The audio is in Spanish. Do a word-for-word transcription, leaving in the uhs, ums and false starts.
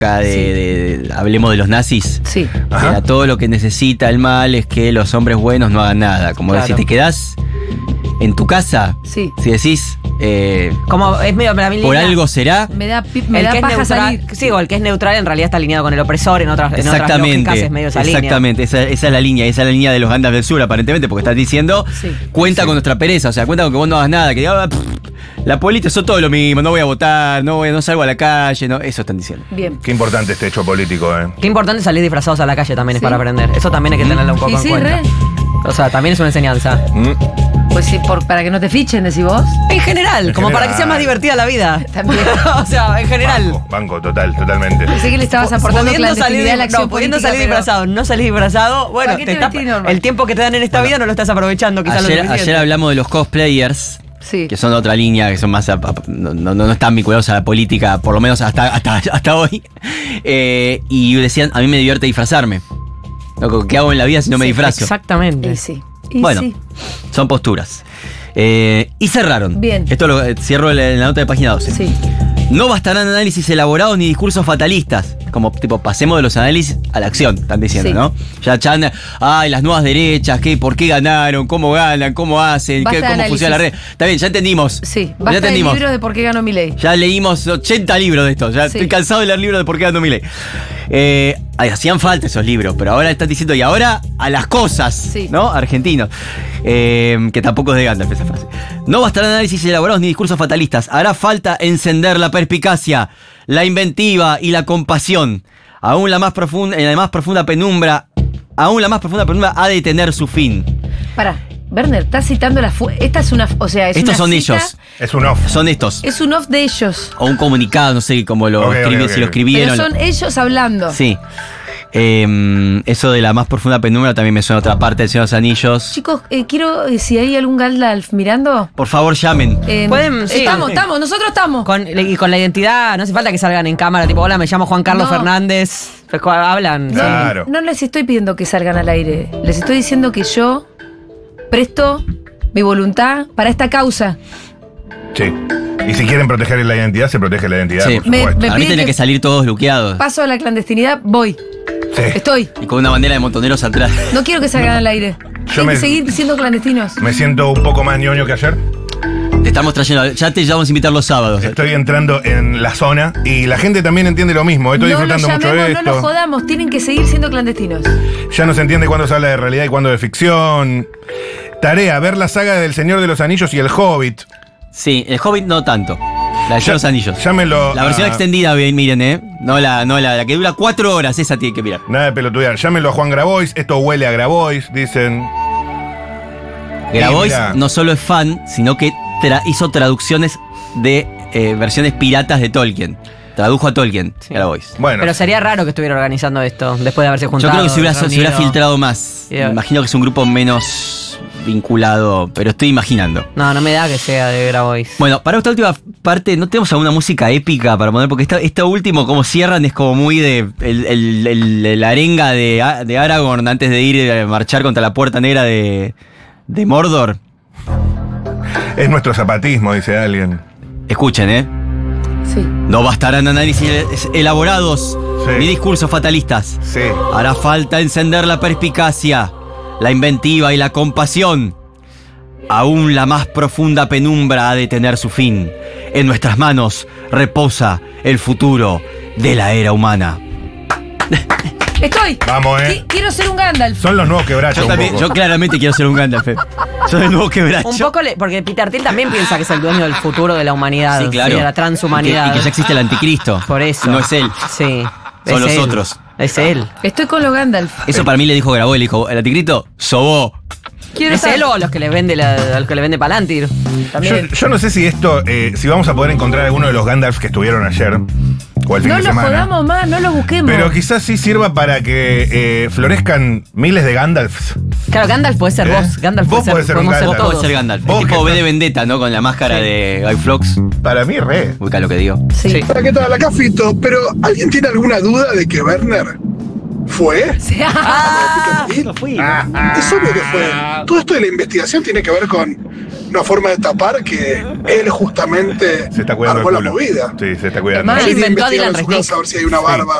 de, Sí. de- de- hablemos de los nazis. Sí. Ajá. Era todo lo que necesita el mal es que los hombres buenos no hagan nada. Como Claro. si te quedás en tu casa, Sí. si decís, eh, Como es medio para mí por línea- algo será. Me da, pi- me el da que es paja neutral, salir. sí, o el que es neutral en realidad está alineado con el opresor en otras, en otras Exactamente, lógicas es medio esa exactamente, esa, esa es la línea, esa es la línea de los Gandalf del Sur, aparentemente, porque estás diciendo, Sí. cuenta con nuestra pereza, o sea, cuenta con que vos no hagas nada, que diga, "Ah, pff, la política son todo lo mismo, no voy a votar, no, voy, no salgo a la calle, no, eso están diciendo. Bien. Qué importante este hecho político, ¿eh? línea. Qué importante salir disfrazados a la calle también es Sí. para aprender. Eso también hay que tenerlo un poco Y en sí, cuenta. re. O sea, también es una enseñanza. Mm. Pues sí, por, para que no te fichen, decís vos. En general, En como general. para que sea más divertida la vida. También. O sea, en general. Banco, banco, total, totalmente. Pensé que le estabas aportando Pudiendo salir, clandestinidad a la acción no, pudiendo política, salir pero- disfrazado, no salir disfrazado, bueno, ¿Para qué te te está- vestís normal? el tiempo que te dan en esta vida no lo estás aprovechando quizás lo Ayer, suficiente. ayer hablamos de los cosplayers, Sí. que son de otra línea, que son más, a- a- no, no, no están vinculados a la política, por lo menos hasta, hasta, hasta hoy, eh, y decían, a mí me divierte disfrazarme. Loco, ¿qué hago en la vida si no me Sí, disfrazo? Exactamente. Y sí. Y Bueno, sí. son posturas. Eh, y cerraron. Bien. Esto lo eh, cierro en la, en la nota de página doce. Sí. No bastarán análisis elaborados ni discursos fatalistas. Como, tipo, pasemos de los análisis a la acción, están diciendo, Sí. ¿no? Ya chan, ay, las nuevas derechas, ¿qué, ¿por qué ganaron? ¿Cómo ganan? ¿Cómo hacen? Basta ¿Qué, de ¿Cómo análisis. funciona la red? Está bien, ya entendimos. Sí. ya Basta de entendimos. libros de por qué ganó Milei. Ya leímos ochenta libros de esto. Ya Sí. estoy cansado de leer libros de por qué ganó Milei. Eh, ay, hacían falta esos libros, pero ahora están diciendo, y ahora a las cosas, Sí. ¿no? Argentinos. Eh, que tampoco es de Gandalf esa frase. No bastarán análisis elaborados ni discursos fatalistas. Hará falta encender la perspicacia, la inventiva y la compasión. Aún la más profunda, en la más profunda penumbra, aún la más profunda penumbra ha de tener su fin. Para, Werner, estás citando la fu- esta es una, o sea, es Estos una son cita- ellos. Es un off. Son estos. Es un off de ellos. O un comunicado, no sé cómo lo Ok, ok, escribí- ok, si lo ok. escribieron. Pero son ellos hablando. Sí. Eh, eso de la más profunda penumbra también me suena a otra parte del Señor de los Anillos. Chicos, eh, quiero, eh, si hay algún Gandalf mirando. Por favor, llamen. eh, Pueden- sí. estamos, estamos, nosotros estamos. Con, y con la identidad, no hace falta que salgan en cámara, tipo, hola, me llamo Juan Carlos No. Fernández. Pues, cu- hablan. No, Claro. no les estoy pidiendo que salgan al aire. Les estoy diciendo que yo presto mi voluntad para esta causa. Sí. Y si quieren proteger la identidad, se protege la identidad, Sí. por Me- supuesto. me- A mí piden tienen que- que salir todos luqueados. Paso a la clandestinidad, voy. Sí. Estoy. Y con una bandera de montoneros atrás. No quiero que salgan al aire. Tienen me- que seguir siendo clandestinos. Me siento un poco más ñoño que ayer. Te estamos trayendo. Ya te vamos a invitar los sábados. Estoy entrando en la zona y la gente también entiende lo mismo. Estoy no los disfrutando mucho llamemos, de no esto. los jodamos. Tienen que seguir siendo clandestinos. Ya no se entiende cuándo se habla de realidad y cuándo de ficción. Tarea, ver la saga del Señor de los Anillos y el Hobbit. Sí, el Hobbit no tanto. La de Ya- los Anillos. Llámelo. La versión a- extendida, bien, miren, ¿eh? No la, no la, la que dura cuatro horas, esa tiene que mirar. Nada de pelotudear. Llámenlo a Juan Grabois. Esto huele a Grabois, dicen. Grabois mira. no solo es fan, sino que tra- hizo traducciones de eh, versiones piratas de Tolkien. Tradujo a Tolkien, Grabois. Bueno, Pero sería raro que estuviera organizando esto después de haberse Yo juntado. creo que se hubiera, se hubiera reunido. filtrado más. Yeah. Me imagino que es un grupo menos vinculado, pero estoy imaginando. No, no me da que sea de Grabois. Bueno, para esta última parte, ¿no tenemos alguna música épica para poner? Porque esta, esto último, como cierran, es como muy de el, el- el- la arenga de, A- de Aragorn antes de ir a marchar contra la puerta negra de, de Mordor. es nuestro zapatismo, dice alguien. Escuchen, ¿eh? Sí. No bastarán análisis elaborados Sí. ni discursos fatalistas. Sí. Hará falta encender la perspicacia, la inventiva y la compasión. Aún la más profunda penumbra ha de tener su fin. En nuestras manos reposa el futuro de la era humana. Estoy. Vamos, eh. Qui- Quiero ser un Gandalf. Son los nuevos quebrachos. Yo, un también- poco. yo claramente quiero ser un Gandalf. eh. Soy el nuevo quebracho. Un poco, le- porque Peter Thiel también piensa que es el dueño del futuro de la humanidad, Sí, claro. y de la Y que, transhumanidad. y que ya existe el anticristo. Por eso. No es él. Sí. Son es los él. otros. Es él. Estoy con los Gandalf. Eso para mí le dijo Grabois, le dijo, el anticristo, sobó. Quiero ¿Es estar- él o a los que le vende la, a los que le vende Palantir? Yo, También. yo no sé si esto, eh, si vamos a poder encontrar alguno de los Gandalf que estuvieron ayer o el fin No de los semana. jodamos más, no los busquemos. Pero quizás sí sirva para que eh, florezcan miles de Gandalfs. Claro, Gandalf puede ser ¿Eh? vos. Gandalf Vos puede podés ser, ser un podemos ser Gandalf. Puede todos. ser Gandalf. Vos El tipo que V de estás- Vendetta, ¿no? Con la máscara de Guy Fawkes. Para mí, re. Ubica lo que digo. Sí. Sí. Hola, ¿qué tal? Acá Fito. Pero, ¿alguien tiene alguna duda de que Werner fue? Sí. Ah, ¿Es no fui. obvio que fue. Todo esto de la investigación tiene que ver con una forma de tapar que él justamente Se está cuidando armó el la culo. movida. Sí, se está cuidando. Es más, Él inventó a Investigar Dylan en su casa Resnick. a ver si hay una barba.